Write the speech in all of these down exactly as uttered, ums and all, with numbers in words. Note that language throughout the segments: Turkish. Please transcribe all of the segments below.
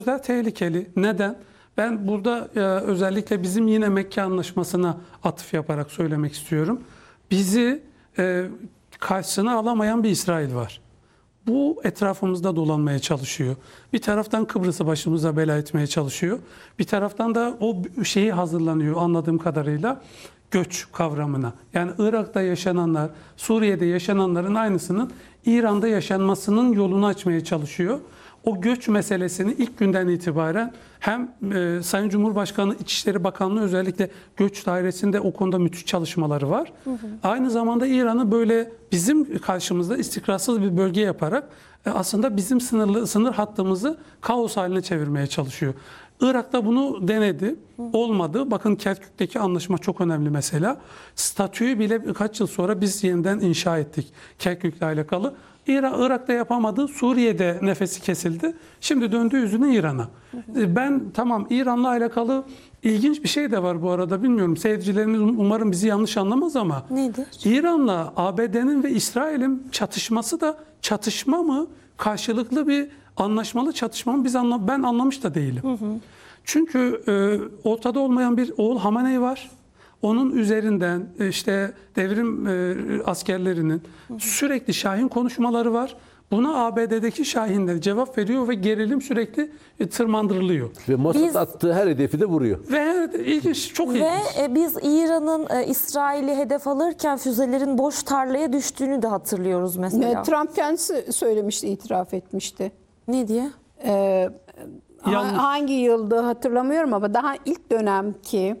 tehlikeli. Neden? Ben burada e, özellikle bizim yine Mekke Anlaşması'na atıf yaparak söylemek istiyorum. Bizi e, karşısına alamayan bir İsrail var. Bu etrafımızda dolanmaya çalışıyor. Bir taraftan Kıbrıs'ı başımıza bela etmeye çalışıyor. Bir taraftan da o şeyi hazırlanıyor anladığım kadarıyla, göç kavramına. Yani Irak'ta yaşananlar, Suriye'de yaşananların aynısının İran'da yaşanmasının yolunu açmaya çalışıyor. O göç meselesini ilk günden itibaren hem e, Sayın Cumhurbaşkanı İçişleri Bakanlığı özellikle göç dairesinde o konuda müthiş çalışmaları var. Hı hı. Aynı zamanda İran'ı böyle bizim karşımızda istikrarsız bir bölge yaparak e, aslında bizim sınırlı sınır hattımızı kaos haline çevirmeye çalışıyor. Irak'ta bunu denedi. Olmadı. Bakın Kerkük'teki anlaşma çok önemli mesela. Statüyü bile birkaç yıl sonra biz yeniden inşa ettik Kerkük'le alakalı. İran, Irak'ta yapamadı. Suriye'de nefesi kesildi. Şimdi döndü yüzünü İran'a. Ben tamam İran'la alakalı ilginç bir şey de var bu arada. Bilmiyorum, seyircilerimiz umarım bizi yanlış anlamaz ama. Nedir? İran'la A B D'nin ve İsrail'in çatışması da çatışma mı? Karşılıklı bir anlaşmalı çatışma mı? Biz anla, ben anlamış da değilim. Hı hı. Çünkü e, ortada olmayan bir oğul Hamenei var. Onun üzerinden işte devrim e, askerlerinin sürekli Şahin konuşmaları var. Buna A B D'deki Şahinler cevap veriyor ve gerilim sürekli e, tırmandırılıyor. Ve Mossad Biz, attığı her hedefi de vuruyor. Ve ilginç, çok ilginç. Ve e, biz İran'ın e, İsrail'i hedef alırken füzelerin boş tarlaya düştüğünü de hatırlıyoruz mesela. Trump kendisi söylemişti, itiraf etmişti. Ne diye? Ee, Yanlış. Hangi yılda hatırlamıyorum ama daha ilk dönemki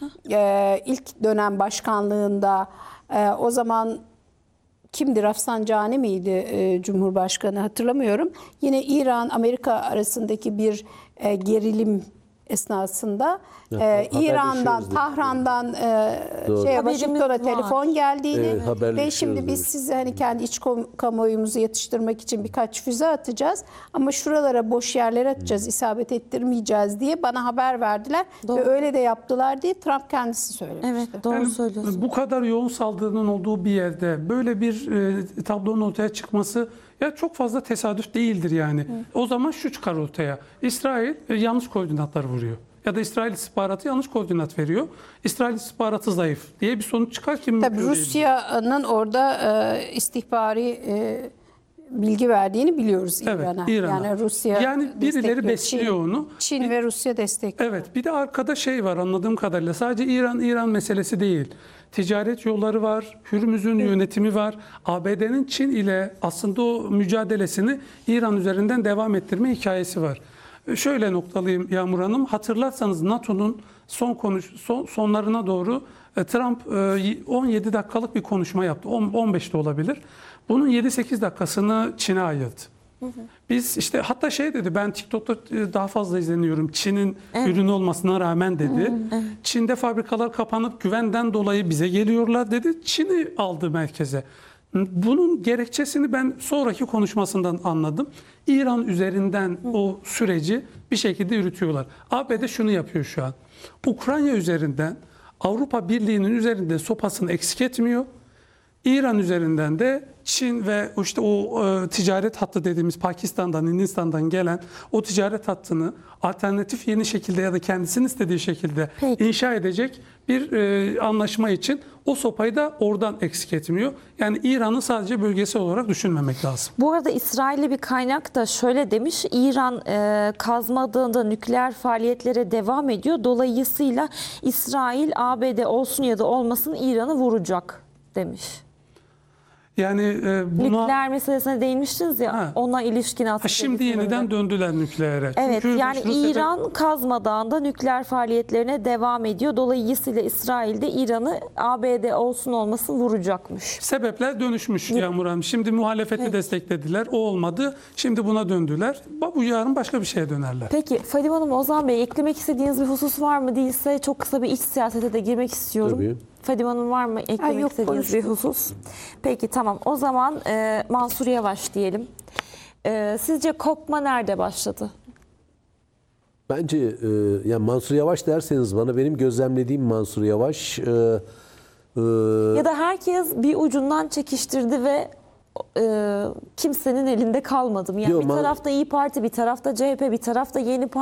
e, ilk dönem başkanlığında e, o zaman kimdi, Rafsanjani miydi e, Cumhurbaşkanı, hatırlamıyorum. Yine İran-Amerika arasındaki bir e, gerilim esnasında e, İran'dan, Tahran'dan e, şey, Washington'a telefon geldiğini evet, ve şimdi biz size hani kendi iç kamuoyumuzu yatıştırmak için birkaç füze atacağız ama şuralara boş yerler atacağız, hmm. isabet ettirmeyeceğiz diye bana haber verdiler. Doğru. Ve öyle de yaptılar diye Trump kendisi söylemişti. Evet, doğru yani, söylüyorsun. Bu kadar yoğun saldırının olduğu bir yerde böyle bir e, tablonun ortaya çıkması ya çok fazla tesadüf değildir yani. Hı. O zaman şu çıkar ortaya. İsrail e, yanlış koordinatlar vuruyor. Ya da İsrail istihbaratı yanlış koordinat veriyor. İsrail istihbaratı zayıf diye bir sonuç çıkar ki. Tabii Rusya'nın orada e, istihbari e, bilgi verdiğini biliyoruz İran'a. Evet, İran'a. Yani Rusya yani birileri besliyor Çin, onu. Çin bir, ve Rusya destekliyor. Evet, bir de arkada şey var anladığım kadarıyla. Sadece İran İran meselesi değil. Ticaret yolları var, Hürmüz'ün evet. yönetimi var. A B D'nin Çin ile aslında o mücadelesini İran üzerinden devam ettirme hikayesi var. Şöyle noktalayayım Yağmur Hanım. Hatırlarsanız NATO'nun son konuş son, sonlarına doğru Trump on yedi dakikalık bir konuşma yaptı. on beş de olabilir. Bunun yedi sekiz dakikasını Çin'e ayırdı. Hı hı. Biz işte hatta şey dedi, ben TikTok'ta daha fazla izleniyorum Çin'in evet. ürünü olmasına rağmen dedi. Hı hı. Evet. Çin'de fabrikalar kapanıp güvenden dolayı bize geliyorlar dedi. Çin'i aldı merkeze. Bunun gerekçesini ben sonraki konuşmasından anladım. İran üzerinden hı. o süreci bir şekilde yürütüyorlar. A B D şunu yapıyor şu an. Ukrayna üzerinden Avrupa Birliği'nin üzerinde sopasını eksik etmiyor. İran üzerinden de Çin ve işte o e, ticaret hattı dediğimiz Pakistan'dan, Hindistan'dan gelen o ticaret hattını alternatif yeni şekilde ya da kendisinin istediği şekilde Peki. inşa edecek bir e, anlaşma için o sopayı da oradan eksik etmiyor. Yani İran'ı sadece bölgesel olarak düşünmemek lazım. Bu arada İsrail'li bir kaynak da şöyle demiş: İran e, kazma adında nükleer faaliyetlere devam ediyor. Dolayısıyla İsrail A B D olsun ya da olmasın İran'ı vuracak demiş. Yani e, buna... Nükleer meselesine değinmiştiniz ya, ha. ona ilişkin aslında. Şimdi yeniden döndüler nükleere. Evet, Çünkü yani İran sebep... Kazma Dağı'nda nükleer faaliyetlerine devam ediyor. Dolayısıyla İsrail de İran'ı A B D olsun olmasın vuracakmış. Sebepler dönüşmüş Yağmur Hanım. Şimdi muhalefeti evet. desteklediler. O olmadı. Şimdi buna döndüler. Bu yarın başka bir şeye dönerler. Peki Fadime Hanım, Ozan Bey, eklemek istediğiniz bir husus var mı? Değilse çok kısa bir iç siyasete de girmek istiyorum. Tabii. Fadime Hanım, var mı eklemek Ay, yok, istediğiniz konuştum. bir husus? Peki tamam. O zaman e, Mansur Yavaş diyelim. E, sizce kopma nerede başladı? Bence e, yani Mansur Yavaş derseniz bana, benim gözlemlediğim Mansur Yavaş... E, e, ya da herkes bir ucundan çekiştirdi ve e, kimsenin elinde kalmadım. Yani Yo, bir tarafta İYİ Parti, bir tarafta C H P, bir tarafta Yeni Parti.